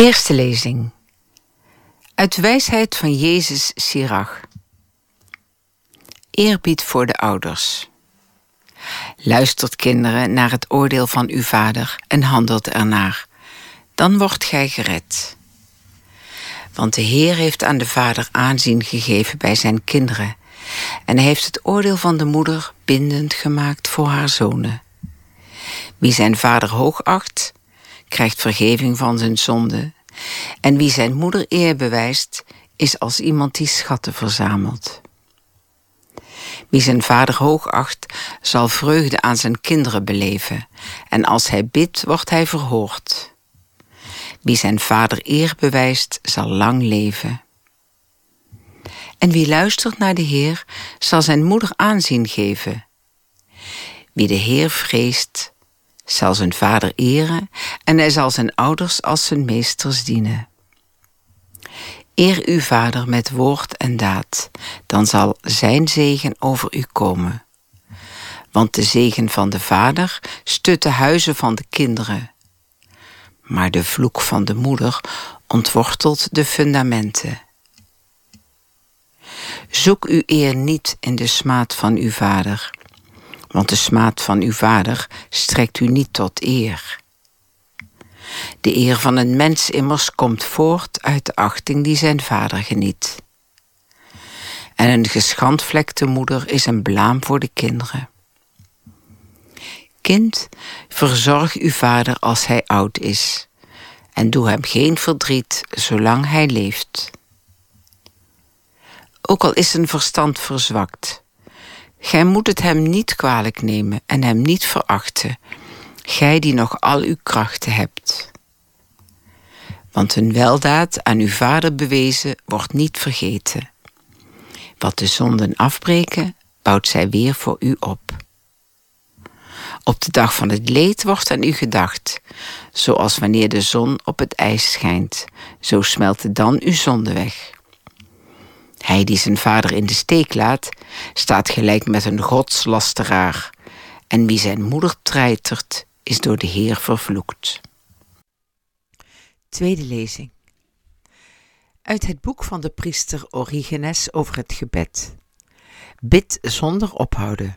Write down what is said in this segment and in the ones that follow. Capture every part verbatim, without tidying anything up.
Eerste lezing. Uit wijsheid van Jezus Sirach. Eerbied voor de ouders. Luistert, kinderen, naar het oordeel van uw vader en handelt ernaar. Dan wordt gij gered. Want de Heer heeft aan de vader aanzien gegeven bij zijn kinderen, en hij heeft het oordeel van de moeder bindend gemaakt voor haar zonen. Wie zijn vader hoogacht, krijgt vergeving van zijn zonde, en wie zijn moeder eer bewijst, is als iemand die schatten verzamelt. Wie zijn vader hoogacht, zal vreugde aan zijn kinderen beleven, en als hij bidt, wordt hij verhoord. Wie zijn vader eer bewijst, zal lang leven. En wie luistert naar de Heer, zal zijn moeder aanzien geven. Wie de Heer vreest, zal zijn vader eren, en hij zal zijn ouders als zijn meesters dienen. Eer uw vader met woord en daad, dan zal zijn zegen over u komen. Want de zegen van de vader stut de huizen van de kinderen, maar de vloek van de moeder ontwortelt de fundamenten. Zoek uw eer niet in de smaad van uw vader, want de smaad van uw vader strekt u niet tot eer. De eer van een mens immers komt voort uit de achting die zijn vader geniet. En een geschandvlekte moeder is een blaam voor de kinderen. Kind, verzorg uw vader als hij oud is, en doe hem geen verdriet zolang hij leeft. Ook al is zijn verstand verzwakt, gij moet het hem niet kwalijk nemen en hem niet verachten, gij die nog al uw krachten hebt. Want een weldaad aan uw vader bewezen wordt niet vergeten. Wat de zonden afbreken, bouwt zij weer voor u op. Op de dag van het leed wordt aan u gedacht, zoals wanneer de zon op het ijs schijnt, zo smelten dan uw zonden weg. Hij die zijn vader in de steek laat, staat gelijk met een godslasteraar, en wie zijn moeder treitert, is door de Heer vervloekt. Tweede lezing. Uit het boek van de priester Origenes over het gebed. Bid zonder ophouden.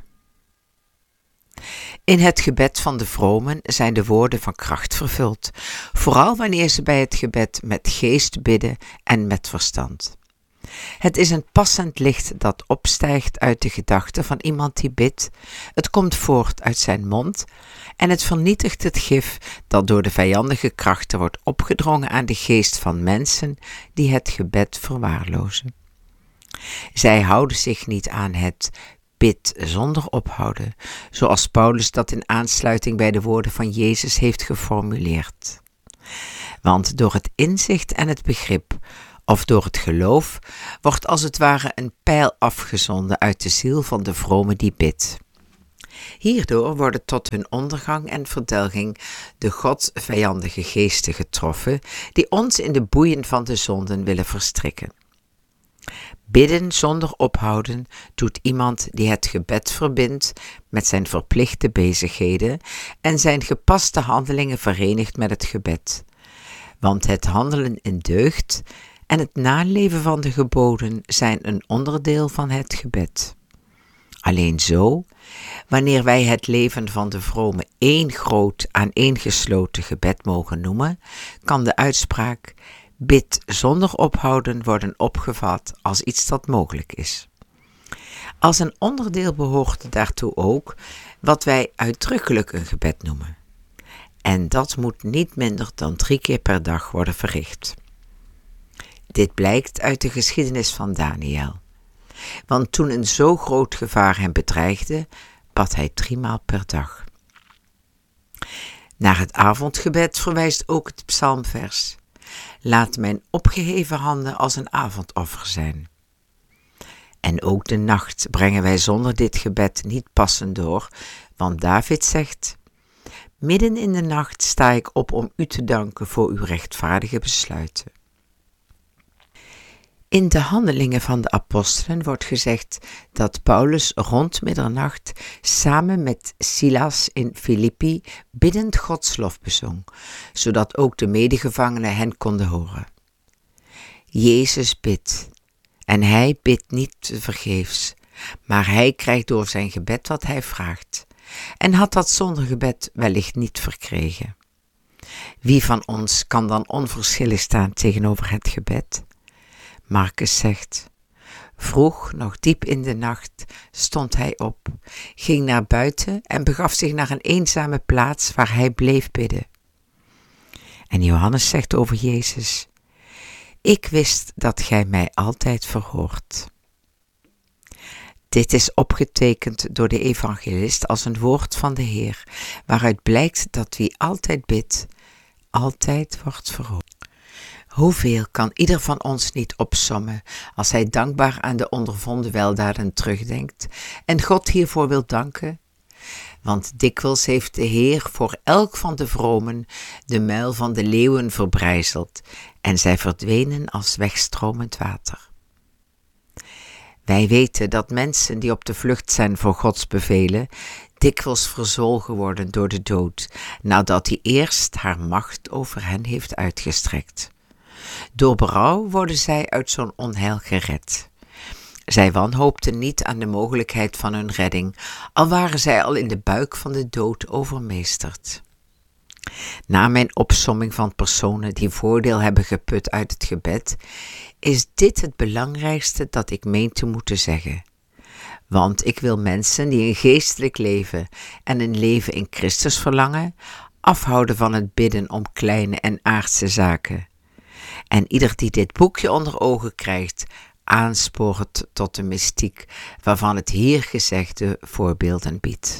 In het gebed van de vromen zijn de woorden van kracht vervuld, vooral wanneer ze bij het gebed met geest bidden en met verstand. Het is een passend licht dat opstijgt uit de gedachten van iemand die bidt, het komt voort uit zijn mond en het vernietigt het gif dat door de vijandige krachten wordt opgedrongen aan de geest van mensen die het gebed verwaarlozen. Zij houden zich niet aan het bid zonder ophouden, zoals Paulus dat in aansluiting bij de woorden van Jezus heeft geformuleerd. Want door het inzicht en het begrip, of door het geloof, wordt als het ware een pijl afgezonden uit de ziel van de vrome die bidt. Hierdoor worden tot hun ondergang en verdelging de godsvijandige geesten getroffen, die ons in de boeien van de zonden willen verstrikken. Bidden zonder ophouden doet iemand die het gebed verbindt met zijn verplichte bezigheden en zijn gepaste handelingen verenigt met het gebed. Want het handelen in deugd en het naleven van de geboden zijn een onderdeel van het gebed. Alleen zo, wanneer wij het leven van de vrome één groot aaneengesloten gebed mogen noemen, kan de uitspraak bid zonder ophouden worden opgevat als iets dat mogelijk is. Als een onderdeel behoort daartoe ook wat wij uitdrukkelijk een gebed noemen. En dat moet niet minder dan drie keer per dag worden verricht. Dit blijkt uit de geschiedenis van Daniel. Want toen een zo groot gevaar hem bedreigde, bad hij driemaal per dag. Naar het avondgebed verwijst ook het psalmvers. Laat mijn opgeheven handen als een avondoffer zijn. En ook de nacht brengen wij zonder dit gebed niet passend door, want David zegt: midden in de nacht sta ik op om u te danken voor uw rechtvaardige besluiten. In de Handelingen van de Apostelen wordt gezegd dat Paulus rond middernacht samen met Silas in Filippi biddend Gods lof bezong, zodat ook de medegevangenen hen konden horen. Jezus bidt, en hij bidt niet vergeefs, maar hij krijgt door zijn gebed wat hij vraagt, en had dat zonder gebed wellicht niet verkregen. Wie van ons kan dan onverschillig staan tegenover het gebed? Marcus zegt: vroeg, nog diep in de nacht, stond hij op, ging naar buiten en begaf zich naar een eenzame plaats waar hij bleef bidden. En Johannes zegt over Jezus: ik wist dat gij mij altijd verhoort. Dit is opgetekend door de evangelist als een woord van de Heer, waaruit blijkt dat wie altijd bidt, altijd wordt verhoord. Hoeveel kan ieder van ons niet opsommen als hij dankbaar aan de ondervonden weldaden terugdenkt en God hiervoor wil danken? Want dikwijls heeft de Heer voor elk van de vromen de muil van de leeuwen verbrijzeld en zij verdwenen als wegstromend water. Wij weten dat mensen die op de vlucht zijn voor Gods bevelen, dikwijls verzwolgen worden door de dood, nadat hij eerst haar macht over hen heeft uitgestrekt. Door berouw worden zij uit zo'n onheil gered. Zij wanhoopten niet aan de mogelijkheid van hun redding, al waren zij al in de buik van de dood overmeesterd. Na mijn opsomming van personen die voordeel hebben geput uit het gebed, is dit het belangrijkste dat ik meen te moeten zeggen. Want ik wil mensen die een geestelijk leven en een leven in Christus verlangen, afhouden van het bidden om kleine en aardse zaken. En ieder die dit boekje onder ogen krijgt, aanspoort tot de mystiek waarvan het hier gezegde voorbeelden biedt.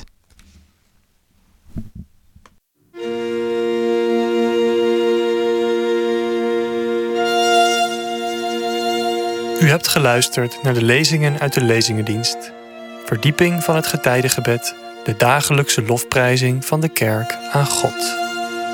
U hebt geluisterd naar de lezingen uit de Lezingendienst. Verdieping van het getijdengebed, de dagelijkse lofprijzing van de kerk aan God.